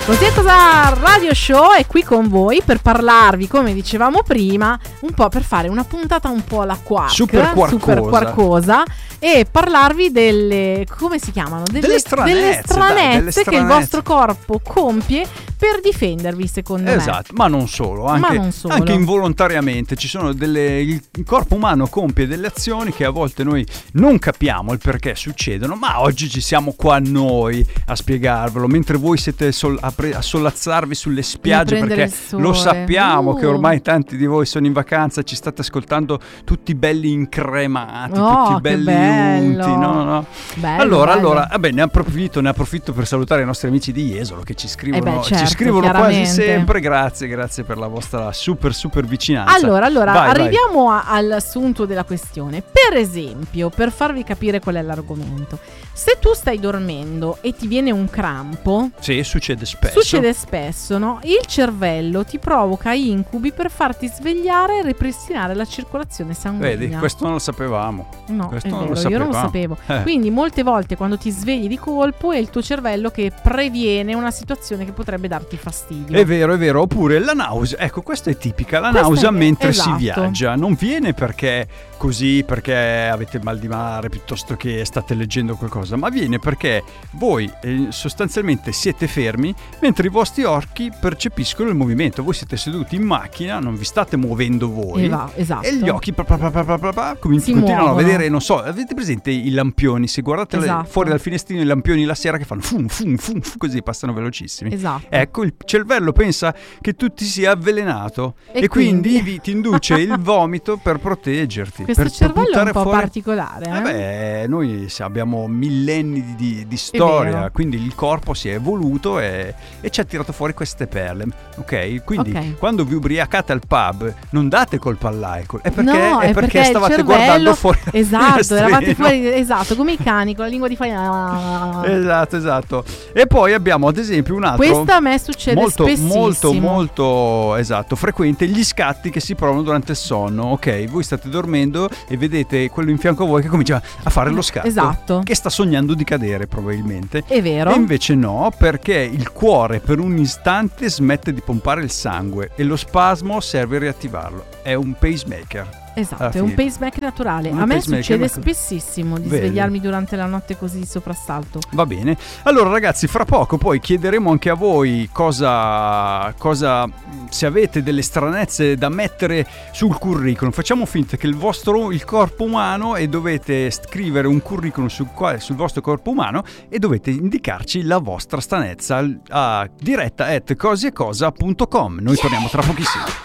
Così è cosa Radio Show è qui con voi per parlarvi, come dicevamo prima, un po' per fare una puntata un po' alla quark, super quarkosa e parlarvi delle, come si chiamano? Delle stranezze che il vostro corpo compie per difendervi, secondo me. Esatto, ma non solo, anche involontariamente ci sono il corpo umano compie delle azioni che a volte noi non capiamo il perché succedono, ma oggi ci siamo qua noi a spiegarvelo, mentre voi siete a sollazzarvi sulle spiagge, perché lo sappiamo che ormai tanti di voi sono in vacanza, ci state ascoltando tutti belli incremati, tutti belli unti, no? Bello, allora, vabbè, ne approfitto per salutare i nostri amici di Jesolo che ci scrivono, ci scrivono quasi sempre. Grazie per la vostra super vicinanza. Allora, arriviamo all'assunto della questione. Per esempio, per farvi capire qual è l'argomento, se tu stai dormendo e ti viene un crampo, sì, succede spesso, no? Il cervello ti provoca incubi per farti svegliare e ripristinare la circolazione sanguigna. Vedi, questo non lo sapevamo. No, questo è vero, io non lo sapevo. Quindi molte volte quando ti svegli di colpo è il tuo cervello che previene una situazione che potrebbe darti fastidio. È vero. Oppure la nausea, ecco, questa è tipica, la nausea mentre si viaggia. Non viene perché avete mal di mare piuttosto che state leggendo qualcosa, ma viene perché voi sostanzialmente siete fermi mentre i vostri occhi percepiscono il movimento. Voi siete seduti in macchina, non vi state muovendo voi, esatto. E gli occhi continuano a vedere, non so, avete presente i lampioni? Se guardate fuori dal finestrino i lampioni la sera che fanno fum, così passano velocissimi. Esatto. Ecco, il cervello pensa che tu ti sia avvelenato e quindi ti induce il vomito per proteggerti. Questo cervello è un po' particolare. Noi abbiamo millenni di storia, quindi il corpo si è evoluto e ci ha tirato fuori queste perle, ok? Quindi quando vi ubriacate al pub non date colpa all'alcol, è perché stavate guardando fuori. Esatto, eravate fuori, come i cani con la lingua di fuori. Esatto. E poi abbiamo ad esempio un altro. Questo a me succede spessissimo. Molto frequente, gli scatti che si provano durante il sonno. Ok, voi state dormendo e vedete quello in fianco a voi che comincia a fare lo scatto. Esatto. Che sta sognando di cadere probabilmente. È vero. E invece no, perché il cuore per un istante smette di pompare il sangue e lo spasmo serve a riattivarlo. È un pacemaker. Esatto, è un pacemaker naturale. A me succede spessissimo di svegliarmi durante la notte così di soprassalto. Va bene. Allora ragazzi, fra poco poi chiederemo anche a voi cosa se avete delle stranezze da mettere sul curriculum. Facciamo finta che il corpo umano, e dovete scrivere un curriculum sul vostro corpo umano e dovete indicarci la vostra stranezza a diretta@cosiecosa.com. Noi torniamo tra pochissimo.